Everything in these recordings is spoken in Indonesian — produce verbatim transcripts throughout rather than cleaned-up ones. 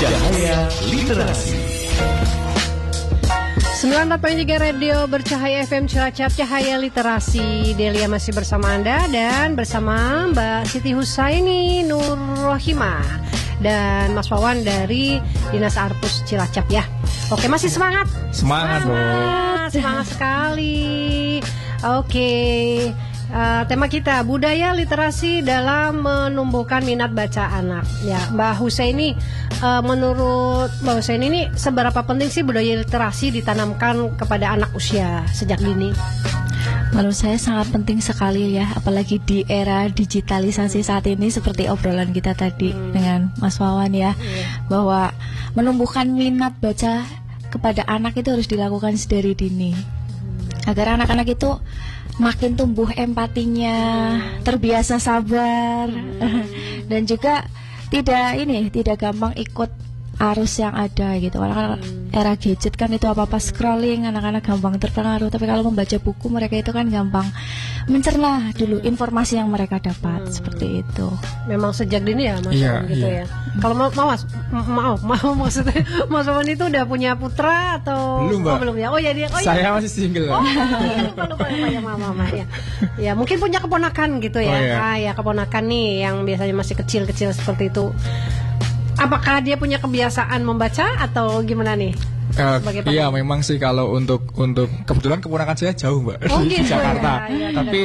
Cahaya Literasi. sembilan puluh empat koma tiga Radio Bercahaya F M Cilacap, Cahaya Literasi. Delia masih bersama Anda dan bersama Mbak Siti Husaini Nur Rohimah dan Mas Wawan dari Dinas Arpus Cilacap ya. Oke, masih semangat? Semangat, semangat, semangat sekali. Oke, uh, tema kita budaya literasi dalam menumbuhkan minat baca anak. Ya, Mbak Husaini, uh, menurut Mbak Husaini ini seberapa penting sih budaya literasi ditanamkan kepada anak usia sejak dini? Menurut saya sangat penting sekali ya, apalagi di era digitalisasi saat ini seperti obrolan kita tadi hmm. dengan Mas Wawan ya, hmm. bahwa menumbuhkan minat baca kepada anak itu harus dilakukan sedari dini, hmm. agar anak-anak itu makin tumbuh empatinya, hmm. terbiasa sabar, hmm. dan juga tidak ini tidak gampang ikut arus yang ada gitu. Karena hmm. era gadget kan itu apa-apa scrolling, anak-anak gampang terpengaruh. Tapi kalau membaca buku mereka itu kan gampang mencerna dulu informasi yang mereka dapat, hmm. seperti itu. Memang sejak dini ya Mas iya, gitu iya. ya. Kalau mau maaf maaf mau maksudnya Mas Wawan itu udah punya putra atau belum, Mbak. Oh, belum ya. Oh ya dia. Oh, saya ya. masih single. Oh, iya, lupa lupa lupa ya mama mama ya. Ya mungkin punya keponakan gitu ya. Oh, iya. Ah ya keponakan nih yang biasanya masih kecil-kecil seperti itu. Apakah dia punya kebiasaan membaca atau gimana nih? Uh, iya memang sih kalau untuk untuk kebetulan keponakan saya jauh Mbak oh, di gitu, Jakarta. Ya, ya, Tapi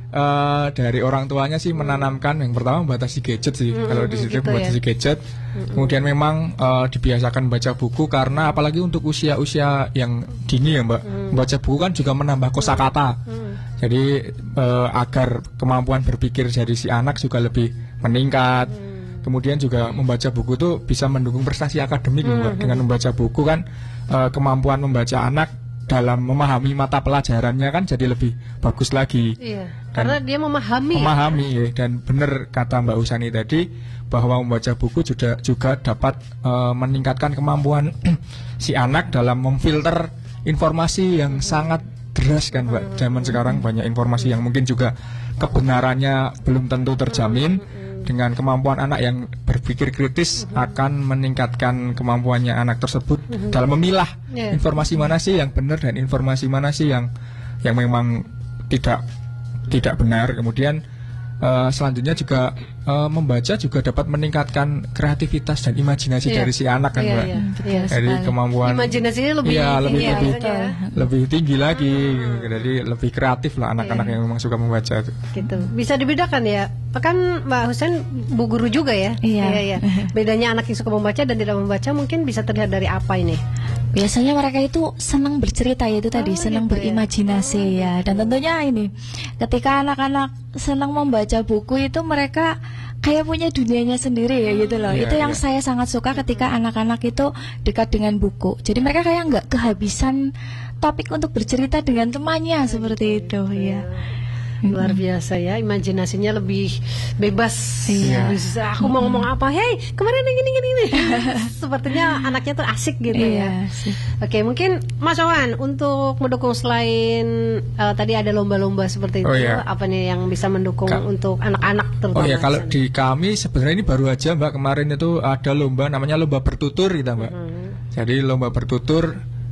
uh, dari orang tuanya sih menanamkan yang pertama membatasi gadget sih. Mm-hmm, kalau di situ gitu membatasi ya. gadget. Mm-hmm. Kemudian memang uh, dibiasakan baca buku karena apalagi untuk usia-usia yang dini ya Mbak. Mm. Membaca buku kan juga menambah kosakata. Mm. Jadi uh, agar kemampuan berpikir dari si anak juga lebih meningkat. Mm. Kemudian juga membaca buku itu bisa mendukung prestasi akademik, mm-hmm. Mbak. Dengan membaca buku kan e, kemampuan membaca anak dalam memahami mata pelajarannya kan jadi lebih bagus lagi. Iya, karena dia memahami. Memahami ya? Dan benar kata Mbak Husaini tadi bahwa membaca buku juga juga dapat e, meningkatkan kemampuan si anak dalam memfilter informasi yang mm-hmm. sangat deras kan Mbak. Mm-hmm. Zaman sekarang banyak informasi yang mungkin juga kebenarannya belum tentu terjamin. Mm-hmm. Dengan kemampuan anak yang berpikir kritis mm-hmm. akan meningkatkan kemampuannya anak tersebut mm-hmm. dalam memilah yeah. informasi mana sih yang benar dan informasi mana sih yang yang memang tidak tidak benar. Kemudian uh, selanjutnya juga uh, membaca juga dapat meningkatkan kreativitas dan imajinasi yeah. dari si anak kan yeah, Mbak. Yeah, yeah. Dari kemampuan imajinasinya lebih ya, lebih tinggi, lebih, ya. lebih tinggi lagi. Hmm. Jadi lebih kreatif lah anak-anak yeah. yang memang suka membaca itu. Gitu. Bisa dibedakan ya. Kan Mbak Husain bu guru juga ya. Iya. Iya, iya. Bedanya anak yang suka membaca dan tidak membaca mungkin bisa terlihat dari apa ini? Biasanya mereka itu senang bercerita ya itu tadi, oh, senang gitu berimajinasi ya. ya. Dan tentunya ini ketika anak-anak senang membaca buku itu mereka kayak punya dunianya sendiri ya gitu loh. Yeah, itu yang yeah. saya sangat suka ketika anak-anak itu dekat dengan buku. Jadi mereka kayak nggak kehabisan topik untuk bercerita dengan temannya seperti itu ya. Luar biasa ya, imajinasinya lebih bebas. Iya. Bisa, aku mau ngomong apa, hey kemarin yang gini gini gini. Sepertinya anaknya tuh asik gitu iya, ya. Sih. Oke, mungkin Mas Wawan untuk mendukung selain uh, tadi ada lomba-lomba seperti itu, oh, iya. apa nih yang bisa mendukung Ka untuk anak-anak terutama? Oh ya, kalau di kami sebenarnya ini baru aja Mbak, kemarin itu ada lomba namanya lomba bertutur gitu Mbak. Mm-hmm. Jadi lomba bertutur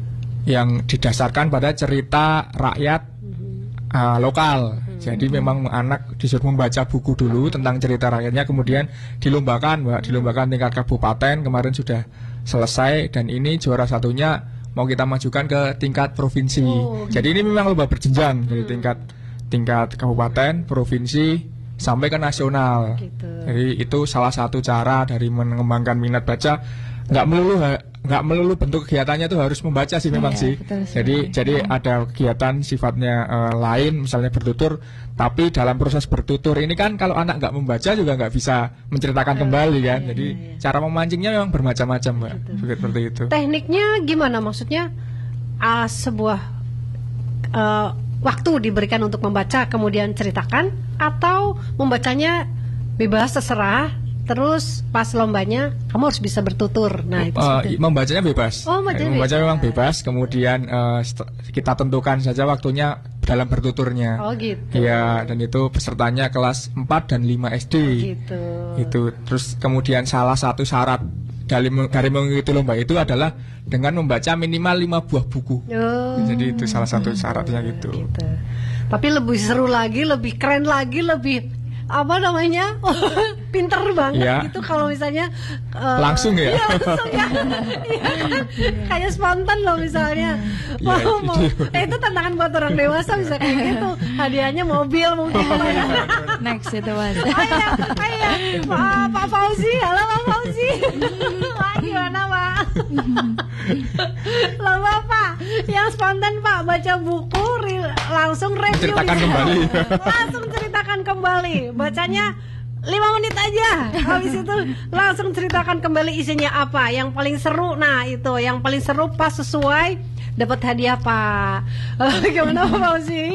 yang didasarkan pada cerita rakyat mm-hmm. uh, lokal. Jadi memang anak disuruh membaca buku dulu tentang cerita rakyatnya, kemudian dilombakan, Mbak, dilombakan tingkat kabupaten, kemarin sudah selesai dan ini juara satunya mau kita majukan ke tingkat provinsi. Oh. Jadi ini memang lomba berjenjang dari tingkat tingkat kabupaten, provinsi sampai ke nasional. Gitu. Jadi itu salah satu cara dari mengembangkan minat baca. Nggak melulu nggak melulu bentuk kegiatannya itu harus membaca sih memang iya, sih. Betul, jadi betul. jadi ada kegiatan sifatnya uh, lain, misalnya bertutur. Tapi dalam proses bertutur ini kan kalau anak nggak membaca juga nggak bisa menceritakan oh, kembali kan. Iya, jadi iya, iya. cara memancingnya memang bermacam-macam Mbak. Gitu. Seperti itu. Tekniknya gimana? Maksudnya uh, sebuah uh, waktu diberikan untuk membaca kemudian ceritakan, atau membacanya bebas terserah? Terus pas lombanya kamu harus bisa bertutur. Nah, itu uh, membacanya bebas. Oh, membacanya membaca memang bebas. Kemudian uh, kita tentukan saja waktunya dalam bertuturnya. Oh gitu. Iya, dan itu pesertanya kelas empat dan lima S D. Oh, gitu. Itu. Terus kemudian salah satu syarat dalam dari mengikuti lomba itu adalah dengan membaca minimal lima buah buku. Oh. Jadi itu salah satu syaratnya gitu. Gitu. Tapi lebih seru lagi, lebih keren lagi, lebih apa namanya, pinter banget ya. Gitu kalau misalnya uh, langsung ya, iya, langsung ya, ya kan? Kayak spontan loh misalnya, mau, ya, mau, eh, itu tantangan buat orang dewasa bisa kayak gitu, hadiahnya mobil mungkin. Next itu mas. Ayo, ayo, Pak, Pak Fauzi, halo Pak Fauzi, Pak gimana Pak? Lomba Pak, yang spontan Pak, baca buku, re- langsung review, ceritakan kembali, langsung ceritakan kembali. Bacanya lima menit aja. Habis itu langsung ceritakan kembali isinya apa. Yang paling seru, nah itu yang paling seru pas sesuai dapat hadiah Pak. Gimana Pak Fauzi?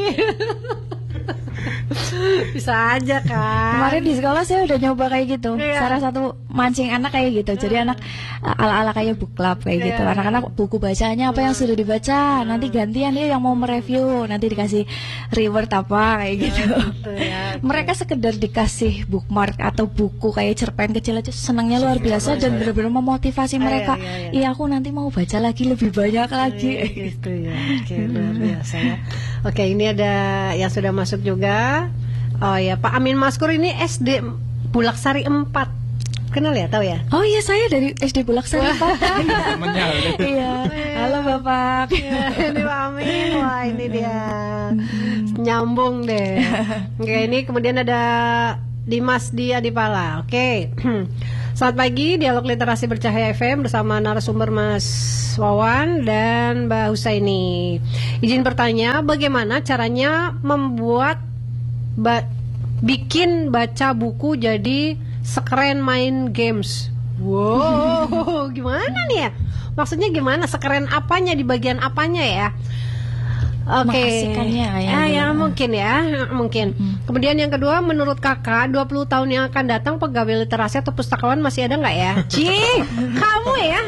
Bisa aja kan. Kemarin di sekolah saya udah nyoba kayak gitu. Iya. Salah satu mancing anak kayak gitu. Jadi anak uh, ala-ala kayak book club kayak Iya. gitu. Anak-anak buku bacanya apa yang sudah dibaca, nanti gantian dia yang mau mereview, nanti dikasih reward apa kayak gitu. Gitu ya. Mereka sekedar dikasih bookmark atau buku kayak cerpen kecil aja senangnya luar biasa dan benar-benar memotivasi Ah, mereka. iya, iya, iya. Iya aku nanti mau baca lagi lebih banyak lagi. Gitu ya. Oke, luar biasa ya. Oke, ini ada yang sudah masuk juga. Oh ya, Pak Amin Maskur ini S D Bulaksari empat. Kenal ya, tahu ya? Oh iya saya dari S D Bulaksari Pak. temennya. Iya. Halo Bapak. Ya, ini Pak Amin, wah ini dia nyambung deh. Oke, ini kemudian ada Dimas di Adipala. Oke. Selamat pagi, Dialog Literasi Bercahaya F M bersama narasumber Mas Wawan dan Mbak Husaini. Izin bertanya, bagaimana caranya membuat ba- bikin baca buku jadi sekeren main games? Wow, gimana nih ya? Maksudnya gimana? Sekeren apanya, di bagian apanya ya? Oke. Mengasihkannya ya. Ah, ya mungkin ya, mungkin. Kemudian yang kedua, menurut Kakak, dua puluh tahun yang akan datang pegawai literasi atau pustakawan masih ada nggak ya? Cih, kamu ya?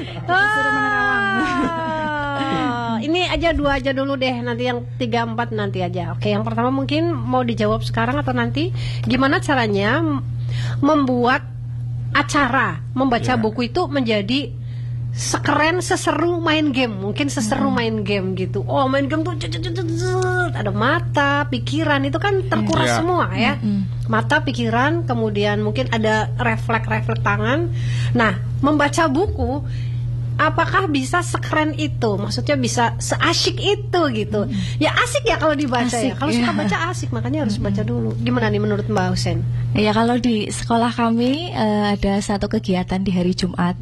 Ah, ini aja dua aja dulu deh, nanti yang tiga empat nanti aja. Oke, yang pertama mungkin mau dijawab sekarang atau nanti. Gimana caranya m- membuat acara membaca Ya. buku itu menjadi sekeren seseru main game, mungkin seseru main game gitu. Oh, main game tuh cet, cet, cet, cet, ada mata, pikiran itu kan terkuras Iya. semua ya. Mata, pikiran, kemudian mungkin ada refleks-refleks tangan. Nah, membaca buku apakah bisa sekeren itu? Maksudnya bisa seasyik itu gitu. Ya asik ya kalau dibaca ya. Asik, Kalau iya. suka baca asik, makanya harus baca dulu. Gimana nih menurut Mbak Husen? Ya kalau di sekolah kami eh, ada satu kegiatan di hari Jumat.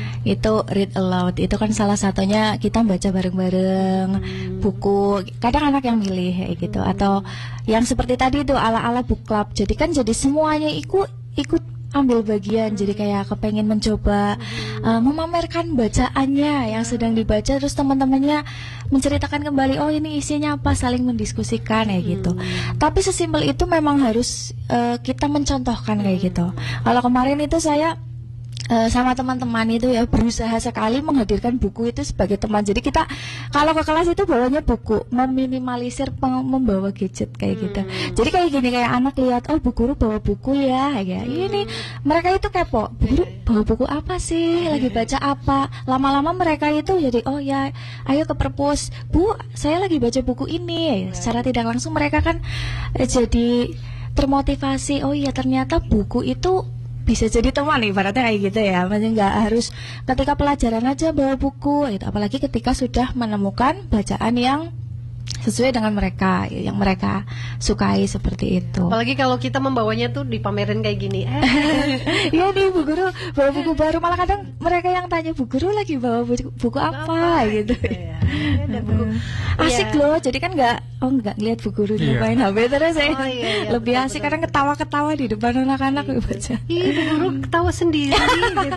Itu read aloud. Itu kan salah satunya kita baca bareng-bareng buku. Kadang anak yang milih kayak gitu atau yang seperti tadi itu ala-ala book club. Jadi kan jadi semuanya ikut ikut ambil bagian, jadi kayak kepengen mencoba uh, memamerkan bacaannya yang sedang dibaca, terus teman-temannya menceritakan kembali, oh ini isinya apa, saling mendiskusikan kayak gitu. Tapi sesimpel itu memang harus uh, kita mencontohkan kayak gitu. Kalau kemarin itu saya Uh, sama teman-teman itu ya berusaha sekali menghadirkan buku itu sebagai teman. Jadi kita kalau ke kelas itu bawanya buku, meminimalisir peng- membawa gadget kayak gitu. Jadi kayak gini, kayak anak lihat, oh bu guru bawa buku ya, kayak ini mereka itu kepo, bu guru bawa buku apa sih, lagi baca apa. Lama-lama mereka itu jadi, oh ya ayo ke perpus, bu saya lagi baca buku ini. Secara tidak langsung mereka kan eh, jadi termotivasi, oh iya ternyata buku itu bisa jadi teman, ibaratnya kayak gitu ya. Maksudnya nggak harus ketika pelajaran aja bawa buku gitu. Apalagi ketika sudah menemukan bacaan yang sesuai dengan mereka, yang mereka sukai seperti itu. Apalagi kalau kita membawanya tuh dipamerin kayak gini. Eh, Iya nih bu guru bawa buku baru, malah kadang mereka yang tanya bu guru lagi bawa buku, buku apa gitu. ya. Ini ada buku. Asik Iya. loh, jadi kan nggak oh nggak ngeliat bu guru Iya. main H P terus ya. Oh, iya, iya, Lebih betul, asik betul, kadang ketawa-ketawa di depan anak-anak baca. Ih, Bu guru ketawa sendiri gitu.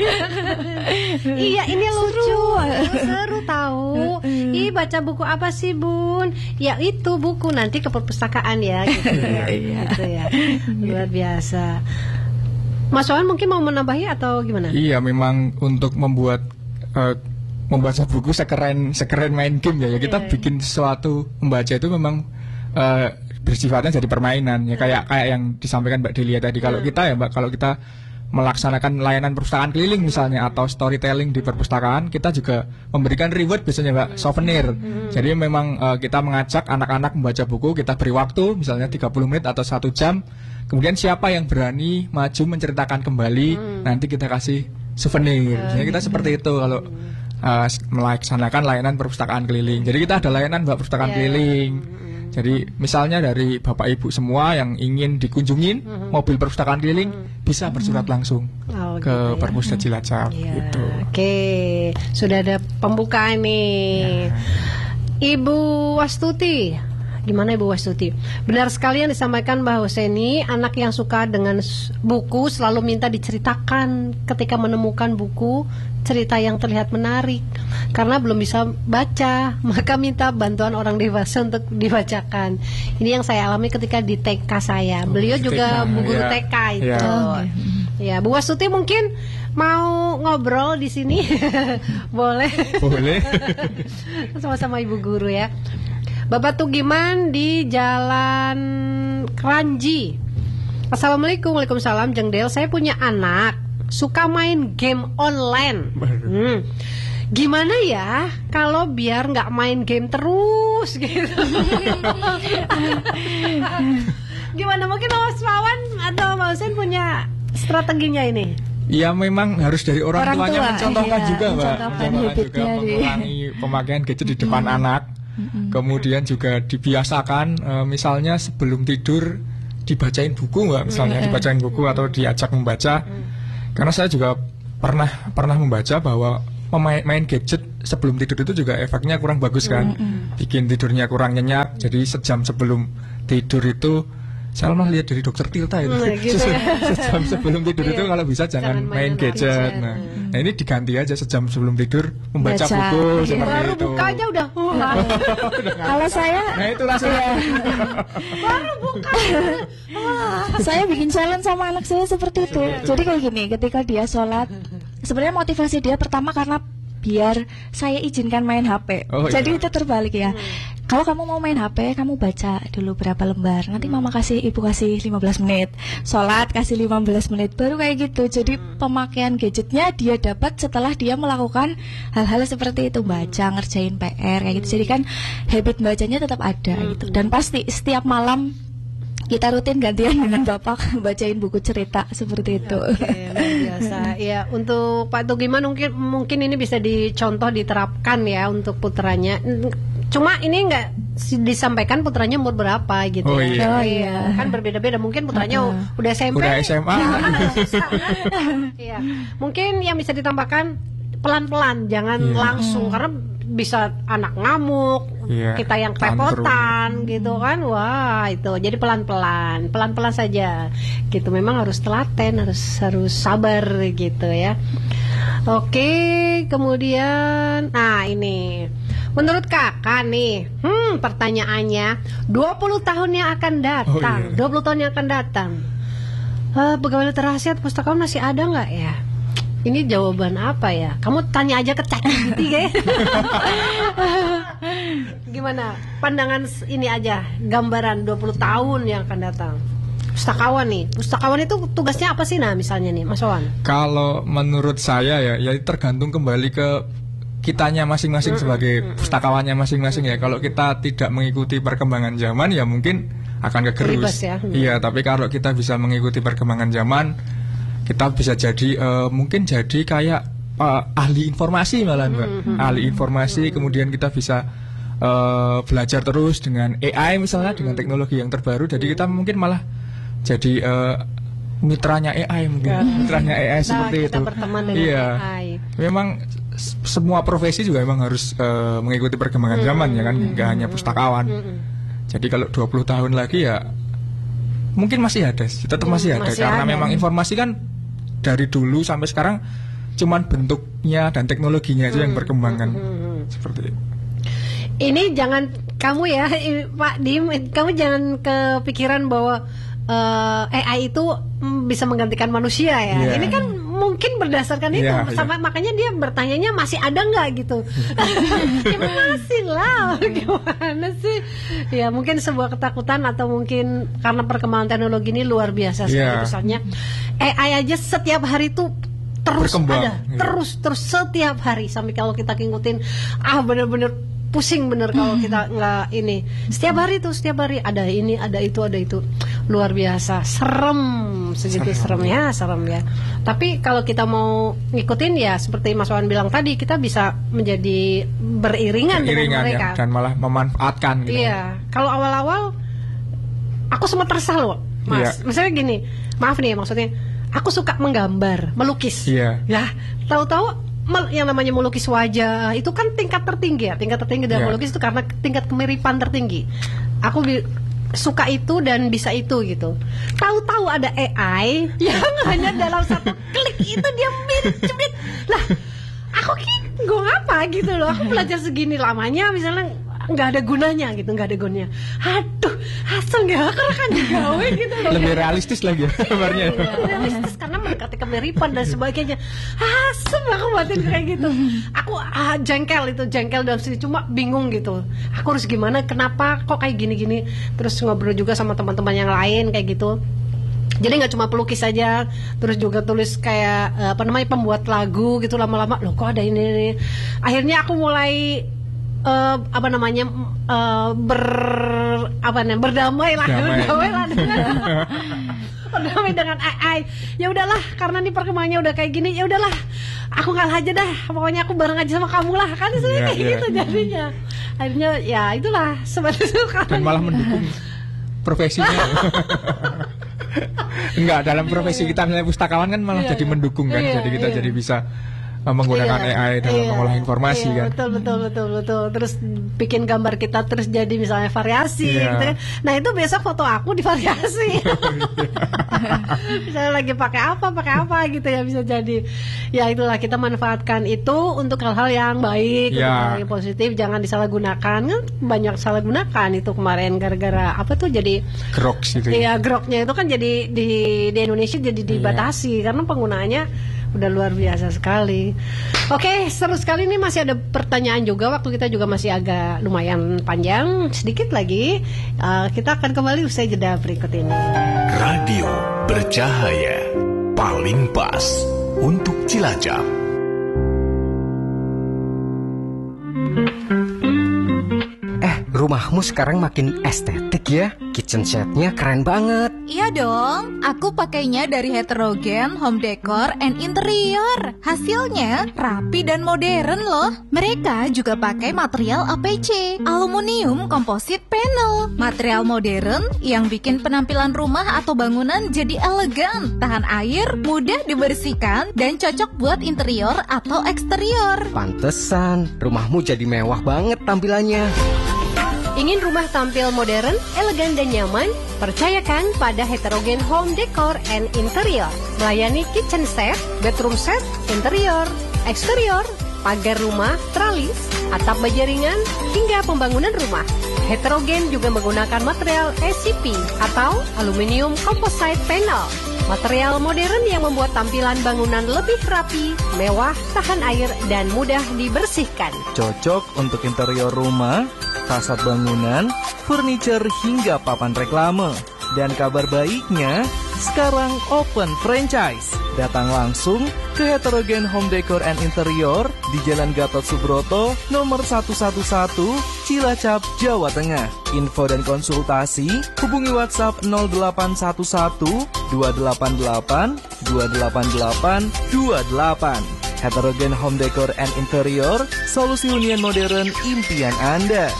Iya, ini lucu. Seru tahu. Ih, baca buku apa sih, Bun? Ya itu buku, nanti ke perpustakaan ya gitu ya. Gitu ya. Luar biasa. Mas Wawan mungkin mau menambahi atau gimana? Iya, memang untuk membuat eh, membaca buku sekeren sekeren main game ya. Ya kita Iya. bikin sesuatu membaca itu memang eh, bersifatnya jadi permainan ya, kayak kayak yang disampaikan Mbak Delia tadi. Kalau kita ya Mbak, kalau kita melaksanakan layanan perpustakaan keliling misalnya atau storytelling di perpustakaan, kita juga memberikan reward biasanya Mbak, souvenir. Jadi memang uh, kita mengajak anak-anak membaca buku, kita beri waktu misalnya tiga puluh menit atau satu jam. Kemudian siapa yang berani maju menceritakan kembali, hmm. nanti kita kasih souvenir. Jadi kita seperti itu kalau uh, melaksanakan layanan perpustakaan keliling. Jadi kita ada layanan Mbak perpustakaan yeah. keliling. Jadi misalnya dari Bapak Ibu semua yang ingin dikunjungin mm-hmm. mobil perpustakaan keliling mm-hmm. bisa bersurat langsung oh, ke gitu ya. Perpusda Cilacap yeah. gitu. Oke, okay. Sudah ada pembukaan nih. Yeah. Ibu Wastuti, gimana Ibu Wastuti? Benar sekali yang disampaikan Mbak Huseni, anak yang suka dengan buku selalu minta diceritakan ketika menemukan buku cerita yang terlihat menarik. Karena belum bisa baca, maka minta bantuan orang dewasa untuk dibacakan. Ini yang saya alami ketika di T K saya. Beliau oh, juga bu guru ya. T K itu. Ya. Oh, okay. Ya, Bu Wastuti mungkin mau ngobrol di sini. Boleh. Boleh. Sama-sama Ibu guru ya. Bapak Tugiman di Jalan Kranji. Assalamualaikum. Waalaikumsalam. Jeng Del, saya punya anak suka main game online. Hmm. Gimana ya kalau biar nggak main game terus gitu? Gimana, mungkin Mas Wawan atau Mas Husein punya strateginya ini? Ya memang harus dari orang, orang tuanya tua, mencontohkan iya, juga Mbak, mencontohkan juga ya, mengurangi pemakaian gadget di depan hmm. anak. Hmm. Kemudian juga dibiasakan uh, misalnya sebelum tidur dibacain buku Mbak, misalnya hmm. dibacain buku atau diajak membaca. Hmm. Karena saya juga pernah pernah membaca bahwa Main, main gadget sebelum tidur itu juga efeknya kurang bagus kan, mm-hmm. bikin tidurnya kurang nyenyak. Jadi sejam sebelum tidur itu saya malah lihat dari dokter Tilta itu mm, gitu ya. Sejam sebelum tidur itu kalau bisa jangan, jangan main, main gadget, gadget. Nah, mm. nah ini diganti aja sejam sebelum tidur membaca Baca. buku yeah. seperti baru itu. Buka aja udah kalau saya nah itu langsung ya. baru buka saya bikin challenge sama anak saya seperti itu. Jadi kayak gini, ketika dia sholat, sebenarnya motivasi dia pertama karena biar saya izinkan main H P. Oh, jadi iya. itu terbalik ya. Hmm. Kalau kamu mau main H P, kamu baca dulu berapa lembar. Nanti mama kasih, ibu kasih lima belas menit. Sholat kasih lima belas menit. Baru kayak gitu. Jadi pemakaian gadgetnya dia dapat setelah dia melakukan hal-hal seperti itu, baca, ngerjain P R kayak gitu. Jadi kan habit bacanya tetap ada gitu. Dan pasti setiap malam kita rutin gantian dengan bapak bacain buku cerita seperti itu. Oke, luar biasa. Ya, untuk Pak Tugiman mungkin mungkin ini bisa dicontoh diterapkan ya untuk putranya. Cuma ini enggak disampaikan putranya umur berapa gitu. Oh, ya. Iya. Oh, iya. Kan berbeda-beda. Mungkin putranya uh, udah S M P. Udah S M A. Iya. Mungkin yang bisa ditambahkan pelan-pelan, jangan yeah. langsung karena bisa anak ngamuk, yeah, kita yang kerepotan gitu kan. Wah, itu. Jadi pelan-pelan, pelan-pelan saja. Gitu. Memang harus telaten, harus harus sabar gitu ya. Oke, kemudian nah ini. Menurut Kakak nih, hmm pertanyaannya, dua puluh tahun yang akan datang, oh, yeah. dua puluh tahun yang akan datang. Uh, pegawai literasi atau pustakawan masih ada nggak ya? Ini jawaban apa ya? Kamu tanya aja ke ChatGPT ya. Gimana? Pandangan ini aja, gambaran dua puluh tahun yang akan datang. Pustakawan nih. Pustakawan itu tugasnya apa sih nah misalnya nih, Mas Wawan? Kalau menurut saya ya, ya tergantung kembali ke kitanya masing-masing mm-hmm. sebagai pustakawannya masing-masing ya. Kalau kita tidak mengikuti perkembangan zaman ya mungkin akan kegerus. Ya. Iya, tapi kalau kita bisa mengikuti perkembangan zaman, kita bisa jadi uh, mungkin jadi kayak uh, ahli informasi malah Mbak. Mm-hmm. Ahli informasi, mm-hmm. kemudian kita bisa uh, belajar terus dengan A I misalnya, mm-hmm. dengan teknologi yang terbaru. Jadi kita mungkin malah jadi uh, mitranya A I mungkin, mm-hmm. mitranya A I nah, seperti kita itu. Berteman dengan iya. A I. Memang semua profesi juga memang harus uh, mengikuti perkembangan mm-hmm. zaman ya kan, nggak hanya pustakawan. Mm-hmm. Jadi kalau dua puluh tahun lagi ya mungkin masih ada, tetap masih ada masih karena ada. Memang informasi kan dari dulu sampai sekarang cuman bentuknya dan teknologinya aja hmm, yang berkembang kan. Hmm, hmm. Seperti itu. Ini jangan kamu ya Pak Dim, kamu jangan kepikiran bahwa uh, A I itu bisa menggantikan manusia ya. Yeah. Ini kan mungkin berdasarkan itu Iya, sama iya. makanya dia bertanyanya masih ada nggak gitu. Ya masih lah, gimana sih? Ya mungkin sebuah ketakutan atau mungkin karena perkembangan teknologi ini luar biasa sekali. Iya. Misalnya A I aja setiap hari tuh terus Berkembang, ada, iya. terus terus setiap hari sampai kalau kita ngikutin ah bener-bener pusing bener kalau kita nggak ini. Setiap hari tuh setiap hari ada ini, ada itu, ada itu. Luar biasa, serem segitu serem ya, serem ya. Tapi kalau kita mau ngikutin ya seperti Mas Wawan bilang tadi, kita bisa menjadi beriringan, dengan Iringan mereka. ya, dan malah memanfaatkan gitu. Iya, kalau awal-awal aku sempat resah loh, Mas. Iya. Misalnya gini, maaf nih maksudnya, aku suka menggambar, melukis. Iya. Ya, tahu-tahu mel- yang namanya melukis wajah itu kan tingkat tertinggi ya, tingkat tertinggi dalam Iya. melukis itu karena tingkat kemiripan tertinggi. Aku bi- suka itu dan bisa itu gitu. Tahu-tahu ada A I yang hanya dalam satu klik itu dia mirip cemit. Lah, aku kira gue ngapa gitu loh. Aku belajar segini lamanya misalnya nggak ada gunanya gitu, nggak ada gunanya. Aduh, asal nggak kan gawe gitu loh. Lebih realistis lagi ya kabarnya. Iya, realistis karena mendekati kemiripan dan sebagainya. Asem aku batin kayak gitu. Aku ah, jengkel itu, jengkel dalam sini cuma bingung gitu. Aku harus gimana? Kenapa kok kayak gini-gini? Terus ngobrol juga sama teman-teman yang lain kayak gitu. Jadi nggak cuma pelukis saja, terus juga tulis kayak eh, apa namanya pembuat lagu gitu lama-lama. Loh kok ada ini, ini. Akhirnya aku mulai eh, apa namanya eh, ber apa namanya berdamai lah, Damai. berdamai lah dengan berdamai dengan A I. Ya udahlah, karena nih perkembangannya udah kayak gini, ya udahlah, aku ngalah aja dah. Pokoknya aku bareng aja sama kamu lah, kan sebenarnya Iya, kayak iya. gitu jadinya. Akhirnya ya itulah sebenarnya. Dan malah mendukung profesinya. Enggak, dalam profesi kita misalnya pustakawan kan malah Iya, jadi iya. mendukung kan. Iya, Jadi kita iya. jadi bisa uh, menggunakan Iya, A I dalam iya, mengolah informasi iya, kan. Betul betul betul betul. Terus bikin gambar kita terus jadi misalnya variasi Iya. gitu kan. Nah, itu besok foto aku divariasi. Misalnya lagi pakai apa, pakai apa gitu ya bisa jadi. Ya itulah kita manfaatkan itu untuk hal-hal yang baik, untuk Iya. hal yang positif, jangan disalahgunakan. Kan banyak salah gunakan itu kemarin gara-gara apa tuh jadi Groks gitu. ya. Iya, groknya itu kan jadi di di Indonesia jadi dibatasi karena penggunaannya udah luar biasa sekali. Oke, seru sekali nih, masih ada pertanyaan juga. Waktu kita juga masih agak lumayan panjang, sedikit lagi. Eh, kita akan kembali usai jeda berikut ini. Radio bercahaya paling pas untuk Cilacap. Eh, rumahmu sekarang makin estetik ya. Kitchen setnya keren banget. Iya dong, aku pakainya dari Heterogen Home Decor and Interior. Hasilnya rapi dan modern loh. Mereka juga pakai material A P C, aluminium composite panel. Material modern yang bikin penampilan rumah atau bangunan jadi elegan, tahan air, mudah dibersihkan, dan cocok buat interior atau eksterior. Pantesan rumahmu jadi mewah banget tampilannya. Ingin rumah tampil modern, elegan dan nyaman? Percayakan pada Heterogen Home Decor and Interior. Melayani kitchen set, bedroom set, interior, eksterior, pagar rumah, tralis, atap baja ringan, hingga pembangunan rumah. Heterogen juga menggunakan material A C P atau aluminium composite panel. Material modern yang membuat tampilan bangunan lebih rapi, mewah, tahan air, dan mudah dibersihkan. Cocok untuk interior rumah, fasad bangunan, furniture hingga papan reklame. Dan kabar baiknya, sekarang open franchise. Datang langsung ke Heterogen Home Decor and Interior di Jalan Gatot Subroto nomor seratus sebelas Cilacap, Jawa Tengah. Info dan konsultasi hubungi WhatsApp nol delapan satu satu dua delapan delapan dua delapan delapan dua delapan. Heterogen Home Decor and Interior, solusi hunian modern impian Anda.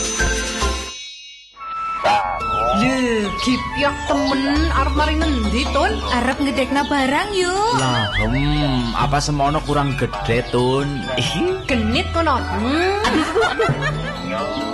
Lih, kipiak temen arep mari ngendi Tun? Arep ngedekna barang yuk. Lah, hmm, apa semono kurang gede, Tun? Ih, Genit kono. Hmm.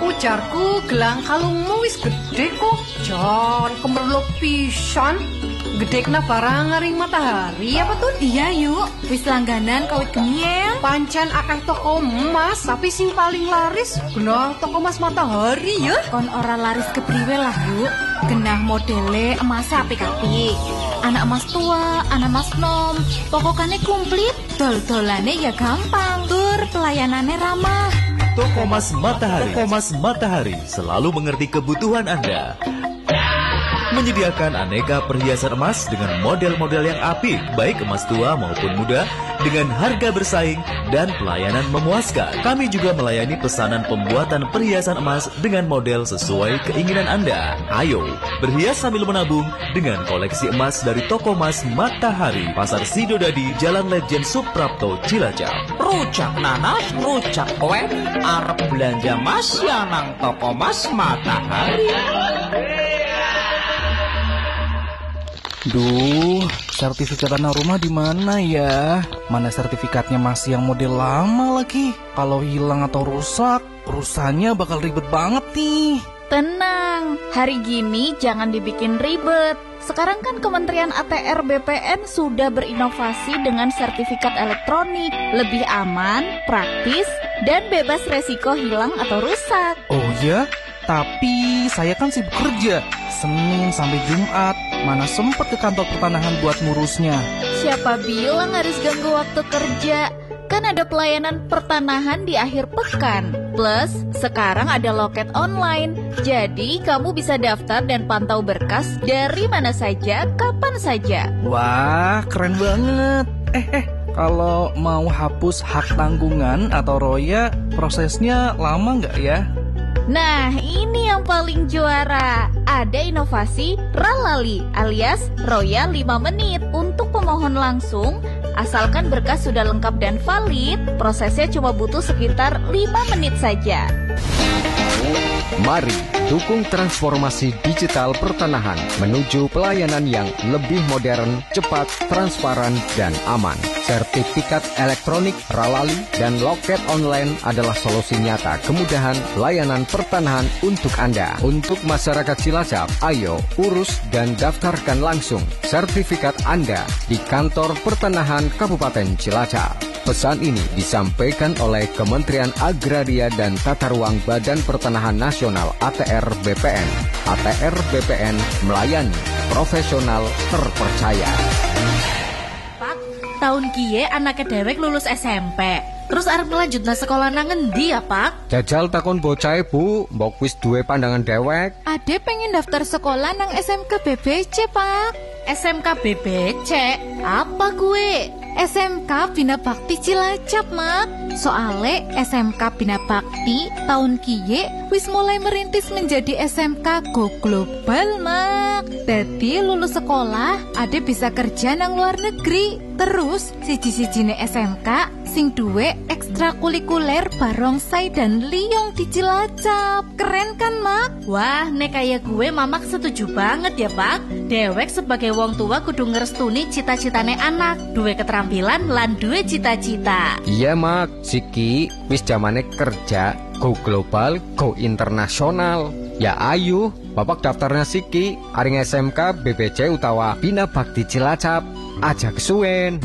Ujarku gelang kalungmu wis gede kok. Jan kemerluk pisan. gede kena barang ngaring matahari apa tuh? Iya yuk, wis langganan kawit geniel. Pancen akeh toko emas, tapi sing paling laris genah toko emas matahari ya. Kon ora laris kepriwe lah yuk. Genah modele emas apik-apik. Anak emas tua, anak emas nom, pokoknya komplit. Dol-dolane ya gampang, tur pelayanannya ramah. Toko Emas Matahari. Toko Emas Matahari selalu mengerti kebutuhan Anda. Menyediakan aneka perhiasan emas dengan model-model yang apik, baik emas tua maupun muda, dengan harga bersaing dan pelayanan memuaskan. Kami juga melayani pesanan pembuatan perhiasan emas dengan model sesuai keinginan Anda. Ayo, berhias sambil menabung dengan koleksi emas dari Toko Emas Matahari, Pasar Sidodadi, Jalan Lejen Suprapto, Cilacap. Rujak nanas, rujak kue, arep belanja mas yang nang Toko Emas Matahari. Duh, sertifikat tanah rumah di mana ya? Mana sertifikatnya masih yang model lama lagi? Kalau hilang atau rusak, urusannya bakal ribet banget nih. Tenang, hari gini jangan dibikin ribet. Sekarang kan Kementerian A T R B P N sudah berinovasi dengan sertifikat elektronik. Lebih aman, praktis, dan bebas resiko hilang atau rusak. Oh ya? Tapi saya kan sibuk kerja Senin sampai Jumat, mana sempet ke kantor pertanahan buat ngurusnya. Siapa bilang harus ganggu waktu kerja? Kan ada pelayanan pertanahan di akhir pekan. Plus, sekarang ada loket online. Jadi, kamu bisa daftar dan pantau berkas dari mana saja, kapan saja. Wah, keren banget. Eh, eh, kalau mau hapus hak tanggungan atau roya, prosesnya lama nggak ya? Nah, ini yang paling juara. Ada inovasi Ralali alias Roya lima menit. Untuk pemohon langsung, asalkan berkas sudah lengkap dan valid, prosesnya cuma butuh sekitar lima menit saja. Mari dukung transformasi digital pertanahan menuju pelayanan yang lebih modern, cepat, transparan, dan aman. Sertifikat elektronik, Ralali, dan loket online adalah solusi nyata kemudahan layanan pertanahan untuk Anda. Untuk masyarakat Cilacap, ayo urus dan daftarkan langsung sertifikat Anda di kantor pertanahan Kabupaten Cilacap. Pesan ini disampaikan oleh Kementerian Agraria dan Tata Ruang Badan Pertanahan Nasional A T R B P N. A T R B P N melayani profesional terpercaya. Pak, tahun kie anaknya dewek lulus S M P. Terus arep ngelanjutna sekolah nang ngendi ya, Pak? Jajal takon bocah Bu, mbok wis duwe pandangan dewek. Ade pengen daftar sekolah nang S M K B B C, Pak. S M K B B C? Apa gue? S M K Bina Bakti Cilacap, Mak. Soale S M K Bina Bakti tahun kiye wis mulai merintis menjadi S M K Go Global, Mak. Dadi lulus sekolah ade bisa kerja nang luar negeri. Terus siji-sijine S M K sing duwe ekstrakurikuler barongsai dan liyong di Cilacap. Keren kan, Mak? Wah, nek kayak gue mamak setuju banget ya, Pak. Dewek sebagai wong tua kudu ngerestuni cita-citane anak, duwe keterampilan lan duwe cita-cita. Iya, Mak. Siki wis zamane kerja go global, go internasional. Ya ayu, bapak daftarnya Siki aring S M K B B C utawa Bina Bakti Cilacap. Aja kesuwen.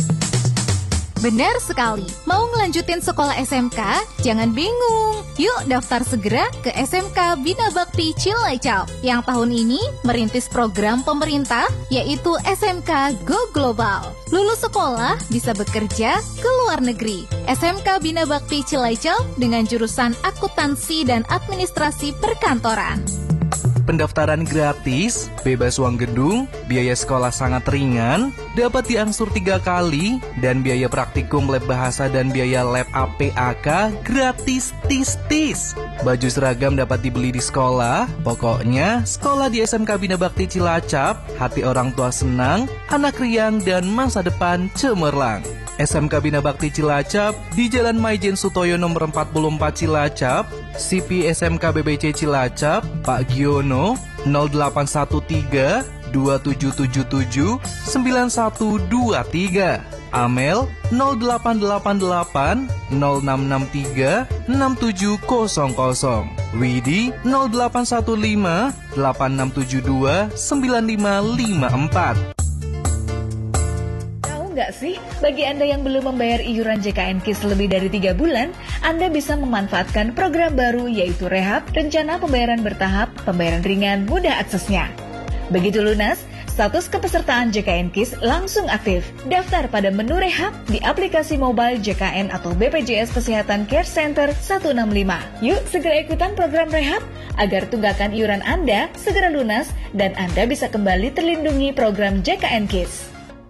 Benar sekali. Mau ngelanjutin sekolah S M K? Jangan bingung. Yuk daftar segera ke S M K Bina Bakti Cilacap yang tahun ini merintis program pemerintah yaitu S M K Go Global. Lulus sekolah bisa bekerja ke luar negeri. S M K Bina Bakti Cilacap dengan jurusan akuntansi dan administrasi perkantoran. Pendaftaran gratis, bebas uang gedung, biaya sekolah sangat ringan, dapat diangsur tiga kali, dan biaya praktikum lab bahasa dan biaya lab A P A K gratis tis-tis. Baju seragam dapat dibeli di sekolah, pokoknya sekolah di S M K Bina Bakti Cilacap, hati orang tua senang, anak riang, dan masa depan cemerlang. S M K Bina Bakti Cilacap di Jalan Maijen Sutoyo nomor empat puluh empat Cilacap, C P S M K B B C Cilacap, Pak Giono nol delapan satu tiga dua tujuh tujuh tujuh sembilan satu dua tiga, Amel nol delapan delapan delapan nol enam enam tiga enam tujuh nol nol, Widi nol delapan satu lima delapan enam tujuh dua sembilan lima lima empat. Nggak sih, bagi Anda yang belum membayar iuran J K N KIS lebih dari tiga bulan, Anda bisa memanfaatkan program baru yaitu Rehab, rencana pembayaran bertahap, pembayaran ringan, mudah aksesnya. Begitu lunas, status kepesertaan J K N KIS langsung aktif. Daftar pada menu Rehab di aplikasi mobile J K N atau B P J S Kesehatan Care Center seratus enam puluh lima. Yuk segera ikutan program Rehab agar tunggakan iuran Anda segera lunas dan Anda bisa kembali terlindungi program J K N KIS.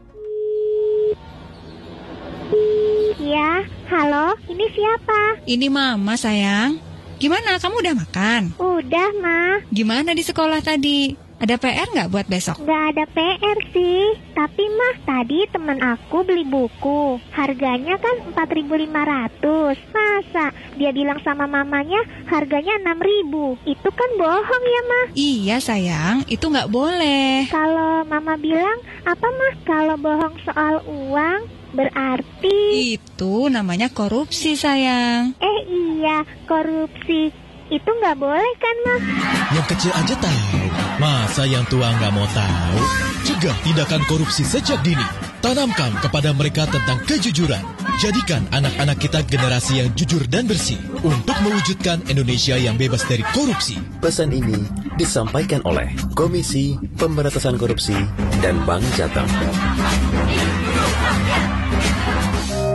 Ya, halo, ini siapa? Ini Mama, sayang. Gimana, kamu udah makan? Udah, Ma. Gimana di sekolah tadi? Ada P R nggak buat besok? Nggak ada P R sih. Tapi, Ma, tadi teman aku beli buku. Harganya kan empat ribu lima ratus. Masa dia bilang sama mamanya harganya enam ribu? Itu kan bohong ya, Ma? Iya, sayang. Itu nggak boleh. Kalau Mama bilang, apa, Ma? Kalau bohong soal uang? Berarti itu namanya korupsi, sayang. Eh iya, korupsi. Itu nggak boleh kan, Ma? Yang kecil aja tahu. Masa yang tua nggak mau tahu? Cegah tindakan korupsi sejak dini. Tanamkan kepada mereka tentang kejujuran. Jadikan anak-anak kita generasi yang jujur dan bersih untuk mewujudkan Indonesia yang bebas dari korupsi. Pesan ini disampaikan oleh Komisi Pemberantasan Korupsi dan Bank Jateng.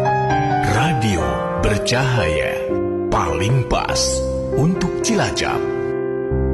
Radio bercahaya paling pas untuk Cilacap.